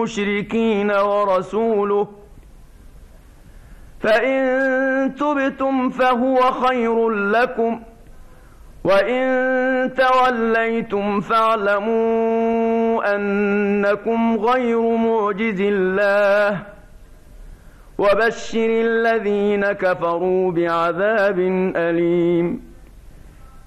المشركين ورسوله، فإن تبتم فهو خير لكم، وإن توليتم فاعلموا أنكم غير معجز الله، وبشر الذين كفروا بعذاب أليم.